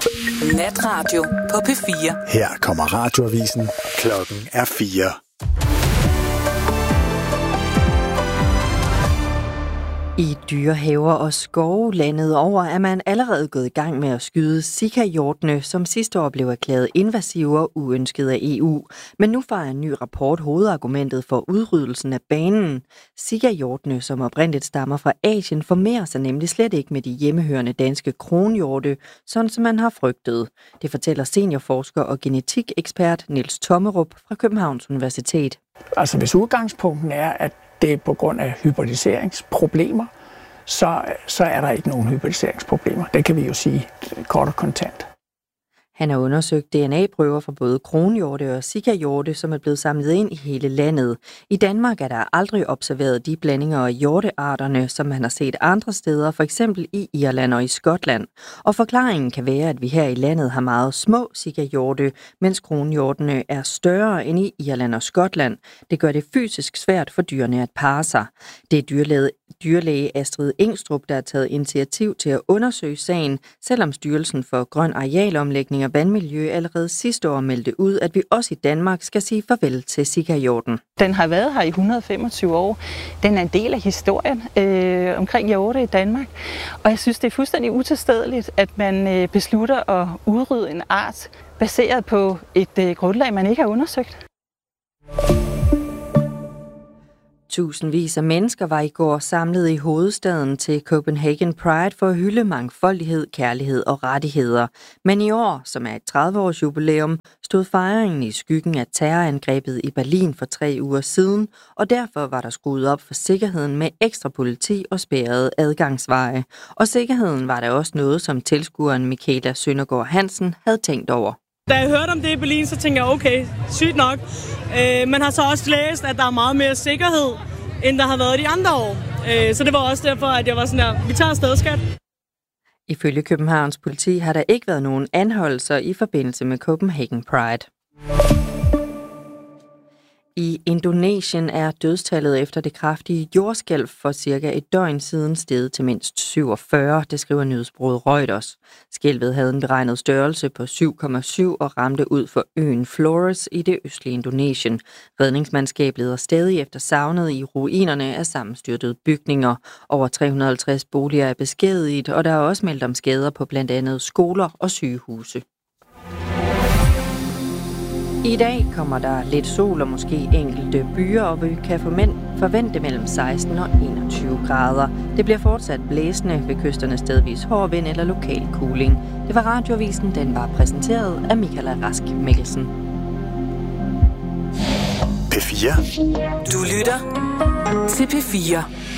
Natradio på P4. Her kommer radioavisen. Klokken er 4. I dyrehaver og skove landet over er man allerede gået i gang med at skyde sikahjortene, som sidste år blev erklæret invasive og uønsket af EU. Men nu får en ny rapport hovedargumentet for udryddelsen af banen. Sikahjortene, som oprindeligt stammer fra Asien, formerer sig nemlig slet ikke med de hjemmehørende danske kronhjorte, sådan som man har frygtet. Det fortæller seniorforsker og genetikekspert Niels Tommerup fra Københavns Universitet. Altså hvis udgangspunkten er, at det er på grund af hybridiseringsproblemer, så er der ikke nogen hybridiseringsproblemer. Det kan vi jo sige kort og kontant. Han har undersøgt DNA-prøver fra både kronhjorte og sikahjorte, som er blevet samlet ind i hele landet. I Danmark er der aldrig observeret de blandinger af hjortearterne, som man har set andre steder, f.eks. i Irland og i Skotland. Og forklaringen kan være, at vi her i landet har meget små sikahjorte, mens kronhjortene er større end i Irland og Skotland. Det gør det fysisk svært for dyrene at parre sig. Det er dyrlæge Astrid Engstrup, der har taget initiativ til at undersøge sagen, selvom Styrelsen for Grøn Arealomlægning og Vandmiljø allerede sidste år meldte ud, at vi også i Danmark skal sige farvel til sikahjorten. Den har været her i 125 år. Den er en del af historien omkring hjorte i Danmark. Og jeg synes, det er fuldstændig utilstedeligt, at man beslutter at udrydde en art baseret på et grundlag, man ikke har undersøgt. Tusindvis af mennesker var i går samlet i hovedstaden til Copenhagen Pride for at hylde mangfoldighed, kærlighed og rettigheder. Men i år, som er et 30-års jubilæum, stod fejringen i skyggen af terrorangrebet i Berlin for 3 uger siden, og derfor var der skruet op for sikkerheden med ekstra politi og spærrede adgangsveje. Og sikkerheden var der også noget, som tilskueren Michaela Søndergaard Hansen havde tænkt over. Da jeg hørte om det i Berlin, så tænkte jeg, okay, sygt nok. Man har så også læst, at der er meget mere sikkerhed, end der har været de andre år. Så det var også derfor, at jeg var sådan der, vi tager afsted, skat. Ifølge Københavns politi har der ikke været nogen anholdelser i forbindelse med Copenhagen Pride. I Indonesien er dødstallet efter det kraftige jordskælv for cirka et døgn siden steget til mindst 47, det skriver nyhedsbureauet Reuters. Skælvet havde en beregnet størrelse på 7,7 og ramte ud for øen Flores i det østlige Indonesien. Redningsmandskab leder stadig efter savnet i ruinerne af sammenstyrtede bygninger. Over 350 boliger er beskadiget, og der er også meldt om skader på blandt andet skoler og sygehuse. I dag kommer der lidt sol og måske enkelte byer, og vi kan forvente mellem 16 og 21 grader. Det bliver fortsat blæsende, ved kysterne stedvis hård vind eller lokal kuling. Det var radioavisen, den var præsenteret af Michaela Rask Mikkelsen. P4. Du lytter til P4.